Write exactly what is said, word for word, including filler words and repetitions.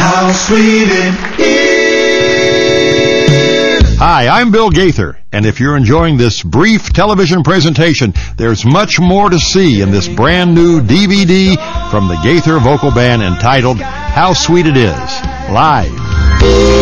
How sweet it is. Hi, I'm Bill Gaither, and if you're enjoying this brief television presentation, there's much more to see in this brand new D V D from the Gaither Vocal Band entitled How Sweet It Is, live.